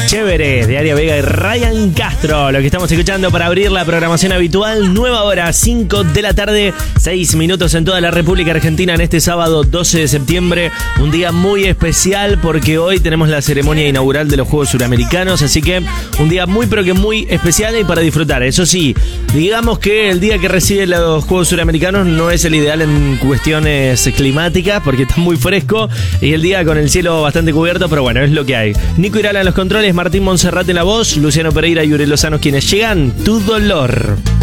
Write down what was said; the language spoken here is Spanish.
Chévere, de Aria Vega y Ryan Castro, lo que estamos escuchando para abrir la programación habitual. Nueva hora, 5 de la tarde, 6 minutos en toda la República Argentina en este sábado 12 de septiembre. Un día muy especial porque hoy tenemos la ceremonia inaugural de los Juegos Suramericanos, así que un día muy pero que muy especial y para disfrutar. Eso sí, digamos que el día que recibe los Juegos Suramericanos no es el ideal en cuestiones climáticas porque está muy fresco y el día con el cielo bastante cubierto, pero bueno, es lo que hay. Nico Irala en los controles, Martín Monserrat en la voz, Luciano Pereira y Uri Lozano quienes llegan. Tu dolor.